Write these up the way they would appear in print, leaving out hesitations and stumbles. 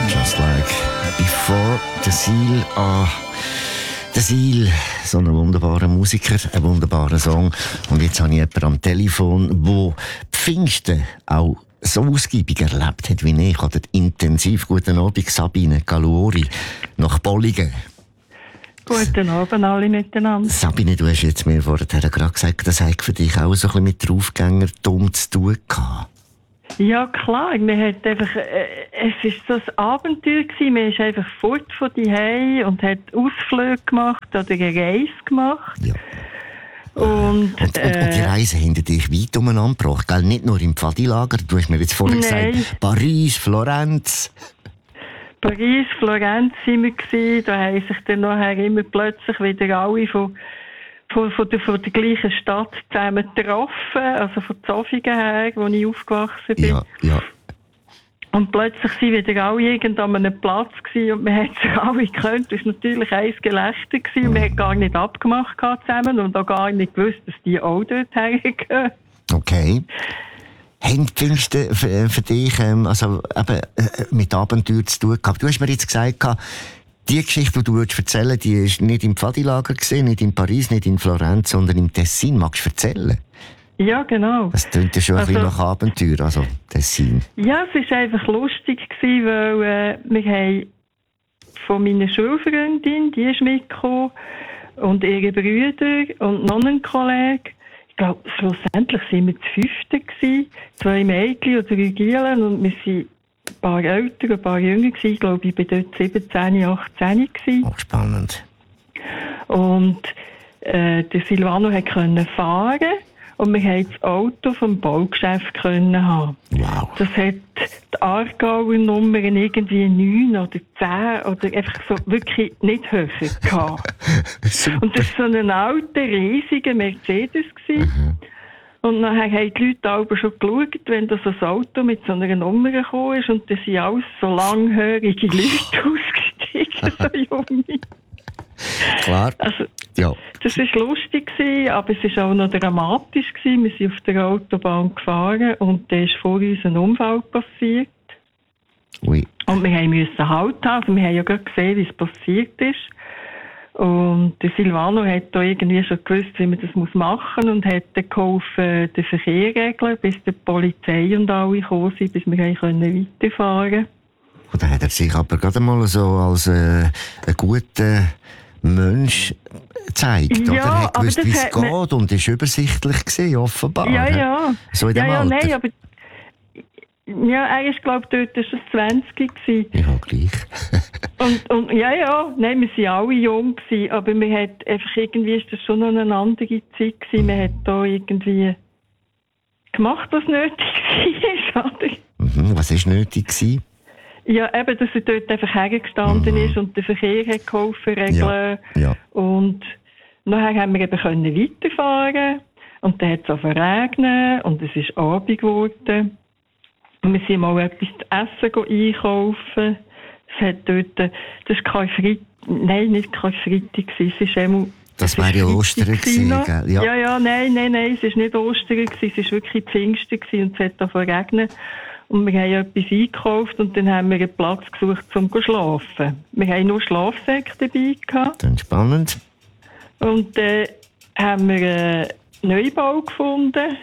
Just like before the Seal. Der Seal, so ein wunderbarer Musiker, ein wunderbarer Song. Und jetzt habe ich jemanden am Telefon, der Pfingsten auch so ausgiebig erlebt hat wie ich. Oder intensiv. Guten Abend, Sabine Galuori, nach Bolligen. Guten Abend alle miteinander. Sabine, du hast jetzt mir vorher gerade gesagt, das hat für dich auch so ein bisschen mit Draufgängertum zu tun gehabt. Ja klar, man hat einfach, es war so ein Abenteuer gewesen. Man ist einfach fort von daheim und hat Ausflüge gemacht oder eine Reise gemacht. Ja. Und die Reise hinter dich weit umeinander gebracht, gell? Nicht nur im Pfadilager, du hast mir jetzt vorher gesagt, Paris, Florenz. Paris, Florenz waren wir gewesen. Da haben sich dann nachher immer plötzlich wieder alle von der gleichen Stadt zusammen getroffen, also von Zofingen her, wo ich aufgewachsen bin. Ja. Und plötzlich waren wieder alle irgend an einem Platz gewesen und man hat sich alle gekannt. Es war natürlich ein Gelächter gewesen und man hat gar nicht abgemacht zusammen und auch gar nicht gewusst, dass die auch dort hergehen. Okay. Haben Pfingsten für dich mit Abenteuer zu tun gehabt? Du hast mir jetzt gesagt, die Geschichte, die du erzählen willst, die ist nicht im Pfadilager gesehen, nicht in Paris, nicht in Florenz, sondern im Tessin. Magst du erzählen? Ja, genau. Das klingt ja schon ein bisschen nach Abenteuer, also Tessin. Ja, es war einfach lustig, weil wir haben von meiner Schulfreundin, die ist mitgekommen, und ihre Brüder und noch einen Kollegen. Ich glaube, schlussendlich waren wir zu 5. 2 Mädchen oder 3 Gielen und wir sind ein paar älter, ein paar jünger gewesen. Ich glaube, ich war dort 17, 18 gewesen. Auch spannend. Und der Silvano konnte fahren und wir konnten das Auto vom Baugeschäft haben. Wow. Das hat die Aargauer Nummern irgendwie 9 oder 10 oder einfach so wirklich nicht höher gehabt. Und das war so ein alter, riesiger Mercedes gewesen. Mhm. Und dann haben die Leute aber schon geschaut, wenn da so ein Auto mit so einer Nummer gekommen ist und da sind alles so langhörige Leute ausgestiegen, so junge. Klar. Also, ja. Das war lustig, aber es war auch noch dramatisch. Wir sind auf der Autobahn gefahren und da ist vor uns ein Unfall passiert. Ui. Und wir mussten Halt haben. Also wir haben ja gerade gesehen, wie es passiert ist. Und der Silvano hat da irgendwie schon gewusst, wie man das machen muss und hat dann geholfen, den Verkehr regeln, bis die Polizei und alle gekommen sind, bis wir weiterfahren konnten. Und dann hat er sich aber gerade mal so als ein guter Mensch gezeigt, ja, oder? Er hat gewusst, wie es geht und war übersichtlich gewesen, offenbar. Ja. So in dem Alter. Nein, aber ja, er ist, glaube ich, dort schon 20 gewesen. Ja, gleich. und nein, wir waren alle jung gewesen, aber wir hat einfach irgendwie, ist das schon noch eine andere Zeit gewesen. Man hat da irgendwie gemacht, was nötig war, oder? Was war nötig gewesen? Ja, eben, dass er dort einfach hergestanden ist und den Verkehr hat geholfen regeln. Ja. Und nachher haben wir eben weiterfahren und dann hat es regnen und es ist Abend geworden. Und wir sind mal etwas zu essen einkaufen. Es hat dort, das war Karfreitag, nein, nicht Karfreitag, es ist einmal... Das wäre ja Ostern gewesen, gell? Ja, nein, es war nicht Ostern gewesen, es war wirklich Pfingsten gewesen und es hat davon regnet. Und wir haben etwas eingekauft und dann haben wir einen Platz gesucht, um zu schlafen. Wir haben nur Schlafsäcke dabei gehabt. Dann spannend. Und dann haben wir einen Neubau gefunden.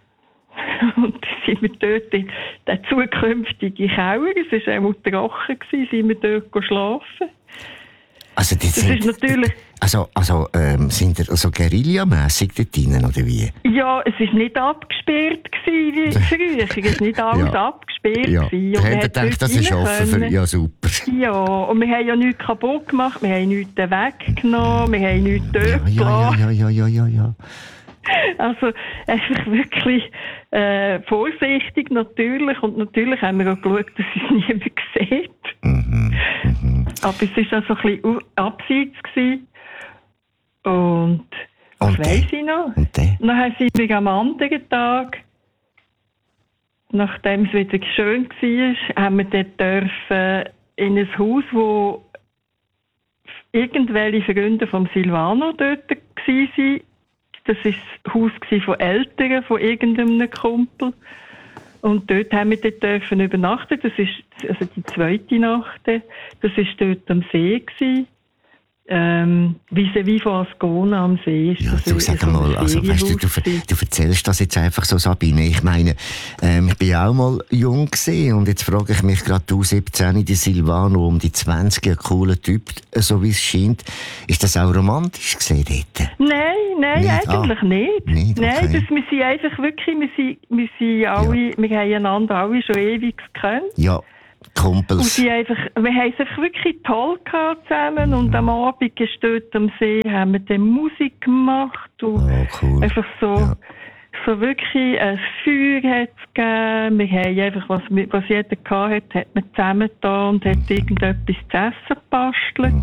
Und dann sind wir dort in den zukünftigen Keller, es war einmal trocken, sind wir dort schlafen. Also das ist natürlich... sind ihr also guerillamässig dort drin, oder wie? Ja, es war nicht abgesperrt wie früher. Es war nicht alles abgesperrt. Ja, und haben gedacht, das ist offen für... Ja, super. Ja, und wir haben ja nichts kaputt gemacht, wir haben nichts weggenommen, wir haben nichts dort gelassen. Ja. Also einfach wirklich vorsichtig natürlich. Und natürlich haben wir auch geschaut, dass es niemand sieht. Aber es war auch so ein bisschen abseits gewesen. Und was weiss ich noch? Und dann sind wir am anderen Tag, nachdem es wieder schön war, haben wir dort dürfen in ein Haus, wo irgendwelche Freunde vom Silvano dort waren. Das war das Haus von Eltern von irgendeinem Kumpel. Und dort haben wir dort übernachten. Das ist, also die die zweite Nacht. Das war dort am See gewesen. Vis-à-vis von Ascona am See ist ja, das du sag mal, also, weißt du erzählst das jetzt einfach so, Sabine. Ich meine, ich bin ja auch mal jung gewesen und jetzt frage ich mich gerade, du 17, die Silvano um die 20, ein cooler Typ, so wie es scheint. Ist das auch romantisch gewesen dort? Nein, nicht? Eigentlich nicht. Nicht? Okay. Nein, wir sind einfach wirklich, wir sind alle, wir haben einander alle schon ewig gekannt. Ja. Kumpels. Und wir haben es einfach wirklich toll gehabt zusammen und am Abend gestört am See haben wir dann Musik gemacht und cool. einfach so wirklich ein Feuer hat es gegeben. Wir haben einfach, was jeder gehabt hat man zusammen da und hat irgendetwas zu essen gebastelt.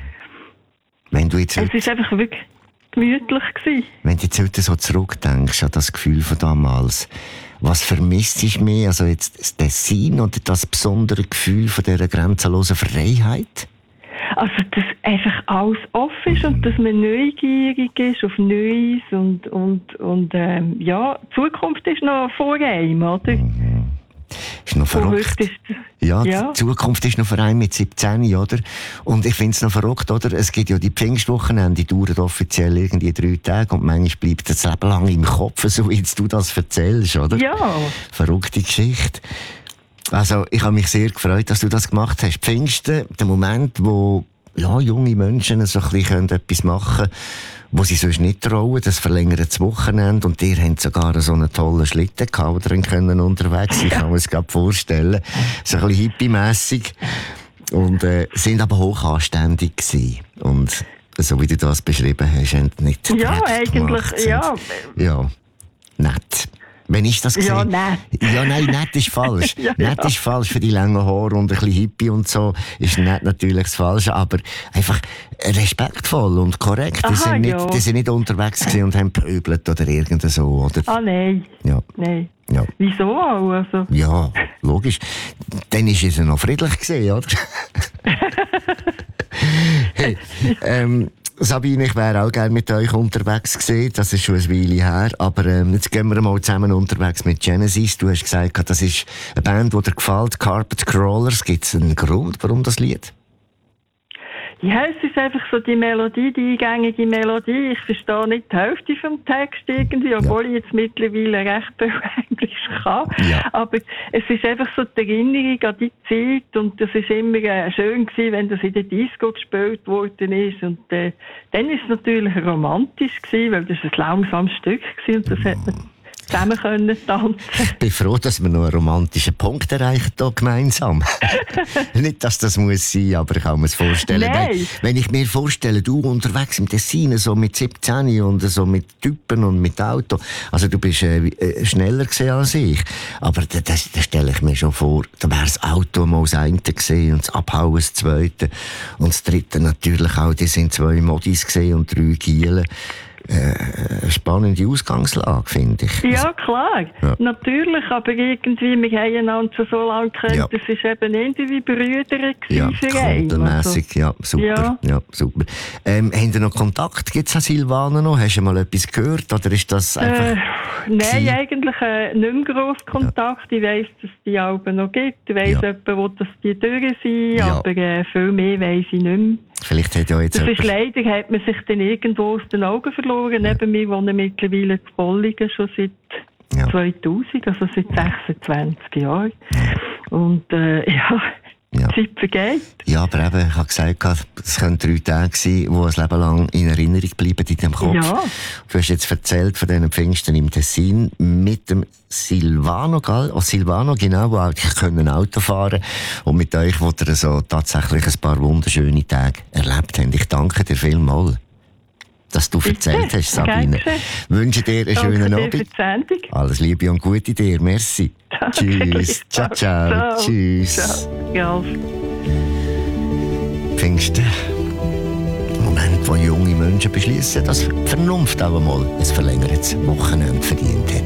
Wenn du jetzt es war einfach wirklich gemütlich gewesen. Wenn du jetzt heute so zurückdenkst an das Gefühl von damals, was vermisst du mehr? Also jetzt das Tessin oder das besondere Gefühl von dieser grenzenlosen Freiheit? Also, dass einfach alles offen ist und dass man neugierig ist auf Neues und ja, die Zukunft ist noch vor einem, oder? Ist noch verrückt. Ja, die Zukunft ist noch vor einem mit 17, oder? Und ich finde es noch verrückt, oder? Es gibt ja die Pfingstwochenende, die dauern offiziell irgendwie 3 Tage und manchmal bleibt das Leben lang im Kopf, so wie jetzt du das erzählst, oder? Ja. Verrückte Geschichte. Also, ich habe mich sehr gefreut, dass du das gemacht hast. Pfingsten, der Moment, wo junge Menschen so ein bisschen etwas machen können, wo sie sonst nicht trauen, das verlängertes Wochenende. Und ihr habt sogar so einen tollen Schlitten gehabt, oder können unterwegs sein. Ich kann mir das gerade vorstellen. So ein bisschen hippie-mässig. Und sind aber hoch anständig gewesen. Und so wie du das beschrieben hast, haben nicht ja, eigentlich, gemacht, ja, nett. Wenn ich das sehe. Ja, nett. Ja, nein, nett ist falsch. Nett ist falsch für die langen Haare und ein bisschen Hippie und so. Ist nett natürlich das Falsche, aber einfach respektvoll und korrekt. Die sind nicht unterwegs gewesen und haben pöbelt oder irgend so, oder? Ah, nein. Ja. Nein. Ja. Wieso auch? Also? Ja, logisch. Dann ist es noch friedlich gewesen, oder? Hey, Sabine, ich wäre auch gerne mit euch unterwegs gewesen. Das ist schon eine Weile her. Aber jetzt gehen wir mal zusammen unterwegs mit Genesis. Du hast gesagt, das ist eine Band, die dir gefällt, Carpet Crawlers. Gibt es einen Grund, warum das Lied? Ja, es ist einfach so die Melodie, die eingängige Melodie. Ich verstehe nicht die Hälfte vom Text irgendwie, obwohl ich jetzt mittlerweile recht gut Englisch kann. Ja. Aber es ist einfach so die Erinnerung an die Zeit und das ist immer schön gewesen, wenn das in der Disco gespielt worden ist. Und dann ist es natürlich romantisch gewesen, weil das ein langsames Stück war und das hat man zusammen können tanzen. Ich bin froh, dass wir noch einen romantischen Punkt erreichen hier gemeinsam. Nicht, dass das muss sein, aber ich kann mir es vorstellen. Nein. Wenn ich mir vorstelle, du unterwegs im Tessin, so mit 17 und so mit Typen und mit Auto, also du bist schneller gewesen als ich, aber das stelle ich mir schon vor, da wäre das Auto mal das eine gewesen und das Abhauen das zweite und das dritte natürlich auch, die sind 2 Modis gewesen und 3 Gielen. Spannende Ausgangslage, finde ich. Ja, klar. Ja. Natürlich, aber irgendwie, wir haben einander so lange gekannt, ja. Das ist eben irgendwie wie Brüder für einen. Mässig, also. Ja, super. Ja, super. Haben ihr noch Kontakt? Gibt es an Silvana noch? Hast du mal etwas gehört? Oder ist das einfach... Nein, eigentlich nicht mehr gross Kontakt. Ja. Ich weiss, dass es die Alben noch gibt. Ich weiss etwa, dass die durch sind, aber viel mehr weiss ich nicht mehr. Vielleicht hat ja jetzt das ist leider, hat man sich dann irgendwo aus den Augen verloren. Neben mir wohnen mittlerweile in Bolligen schon seit 2000, also seit 26 Jahren. Und die Zeit vergeht. Ja, aber eben, ich habe gesagt, es können 3 Tage sein, die ein Leben lang in Erinnerung bleiben in deinem Kopf. Ja. Du hast jetzt erzählt von diesen Pfingsten im Tessin mit dem Silvano, gell? Oh, Silvano, genau, die auch können Auto fahren und mit euch, wo ihr so tatsächlich ein paar wunderschöne Tage erlebt habt. Ich danke dir vielmals, dass du erzählt hast, Sabine. Ich wünsche dir einen schönen Abend. Alles Liebe und Gute dir. Merci. Danke. Tschüss. Ciao, ciao. Tschüss. Ciao. Pfingsten. Moment, wo junge Menschen beschließen, dass Vernunft auch einmal ein verlängertes Wochenende verdient hat.